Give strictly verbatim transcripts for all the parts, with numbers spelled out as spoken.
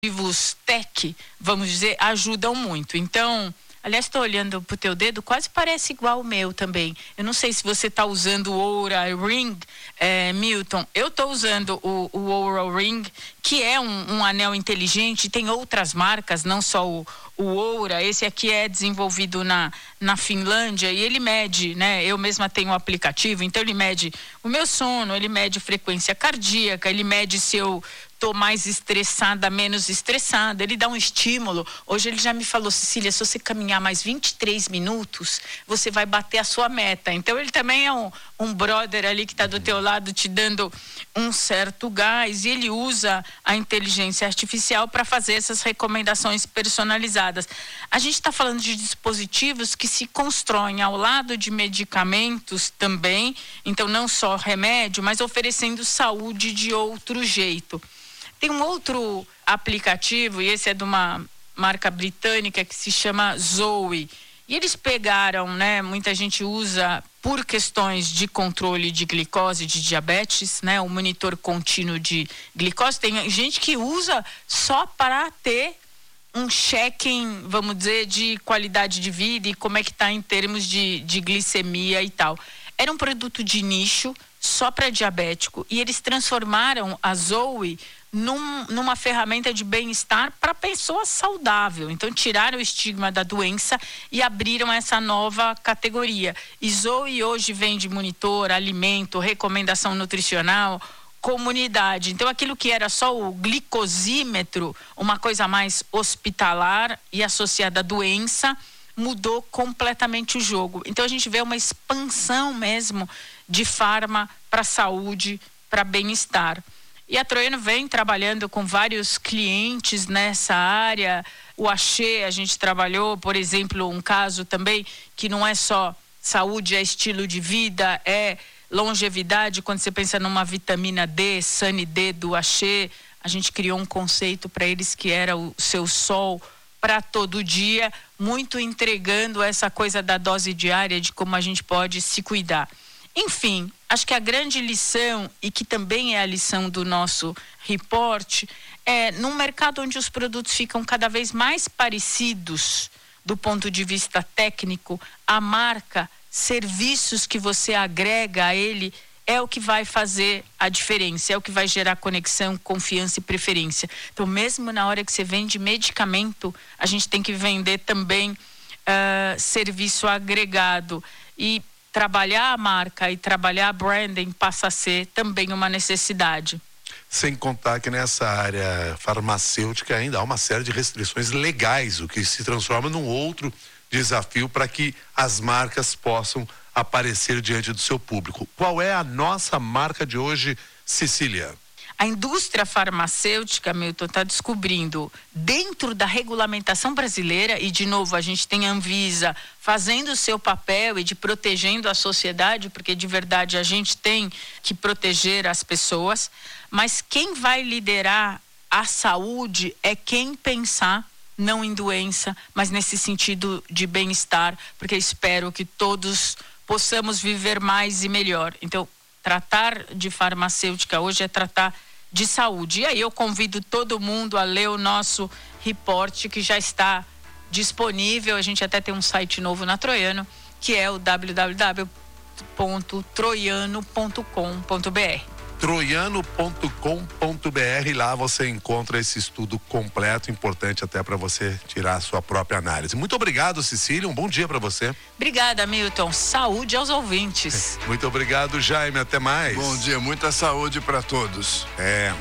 dispositivos tech, vamos dizer, ajudam muito. Então, aliás, estou olhando pro teu dedo, quase parece igual o meu também. Eu não sei se você está usando o Oura Ring, é, Milton. Eu estou usando o, o Oura Ring, que é um, um anel inteligente. Tem outras marcas, não só o, o Oura. Esse aqui é desenvolvido na, na Finlândia e ele mede, né? Eu mesma tenho um aplicativo, então ele mede o meu sono, ele mede frequência cardíaca, ele mede se eu estou mais estressada, menos estressada, ele dá um estímulo. Hoje ele já me falou, Cecília, se você caminhar mais vinte e três minutos, você vai bater a sua meta. Então ele também é um, um brother ali que está do teu lado te dando um certo gás, e ele usa a inteligência artificial para fazer essas recomendações personalizadas. A gente está falando de dispositivos que se constroem ao lado de medicamentos também, então não só remédio, mas oferecendo saúde de outro jeito. Tem um outro aplicativo, e esse é de uma marca britânica que se chama Zoe. E eles pegaram, né, muita gente usa por questões de controle de glicose, de diabetes, né, o monitor contínuo de glicose. Tem gente que usa só para ter um check-in, vamos dizer, de qualidade de vida e como é que está em termos de, de glicemia e tal. Era um produto de nicho, só para diabético, e eles transformaram a Zoe Num, numa ferramenta de bem-estar para pessoa saudável. Então tiraram o estigma da doença e abriram essa nova categoria. E Zoe hoje vende monitor, alimento, recomendação nutricional, comunidade. Então aquilo que era só o glicosímetro, uma coisa mais hospitalar e associada à doença, mudou completamente o jogo. Então a gente vê uma expansão mesmo de farma para saúde, para bem-estar. E a Troiano vem trabalhando com vários clientes nessa área. O Axê, a gente trabalhou, por exemplo, um caso também que não é só saúde, é estilo de vida, é longevidade. Quando você pensa numa vitamina D, Sunny D do Axê, a gente criou um conceito para eles que era o seu sol para todo dia, muito entregando essa coisa da dose diária de como a gente pode se cuidar. Enfim, acho que a grande lição, e que também é a lição do nosso report, é num mercado onde os produtos ficam cada vez mais parecidos do ponto de vista técnico, a marca, serviços que você agrega a ele é o que vai fazer a diferença, é o que vai gerar conexão, confiança e preferência. Então, mesmo na hora que você vende medicamento, a gente tem que vender também uh, serviço agregado. E trabalhar a marca e trabalhar a branding passa a ser também uma necessidade. Sem contar que nessa área farmacêutica ainda há uma série de restrições legais, o que se transforma num outro desafio para que as marcas possam aparecer diante do seu público. Qual é a nossa marca de hoje, Cecília? A indústria farmacêutica, Milton, está descobrindo, dentro da regulamentação brasileira, e de novo a gente tem a Anvisa fazendo o seu papel e de protegendo a sociedade, porque de verdade a gente tem que proteger as pessoas, mas quem vai liderar a saúde é quem pensar não em doença, mas nesse sentido de bem-estar, porque espero que todos possamos viver mais e melhor. Então, tratar de farmacêutica hoje é tratar de saúde. E aí eu convido todo mundo a ler o nosso report, que já está disponível. A gente até tem um site novo na Troiano, que é o w w w ponto troiano ponto com ponto b r. troiano ponto com ponto b r, lá você encontra esse estudo completo, importante até para você tirar a sua própria análise. Muito obrigado, Cecília, um bom dia para você. Obrigada, Milton, saúde aos ouvintes. Muito obrigado, Jaime, até mais. Bom dia, muita saúde para todos. É.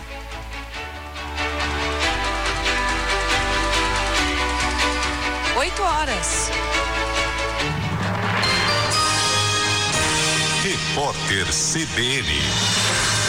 Oito horas. Repórter C B N.